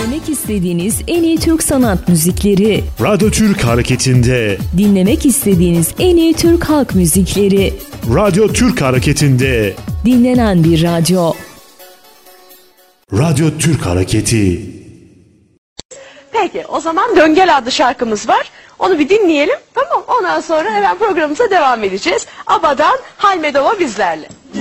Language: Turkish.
Dinlemek istediğiniz en iyi Türk sanat müzikleri. Radyo Türk Hareketi'nde. Dinlemek istediğiniz en iyi Türk halk müzikleri. Radyo Türk Hareketi'nde. Dinlenen bir radyo. Radyo Türk Hareketi. Peki, o zaman Döngel adlı şarkımız var. Onu bir dinleyelim, tamam. Ondan sonra hemen programımıza devam edeceğiz. ABBA'dan Halmedova bizlerle.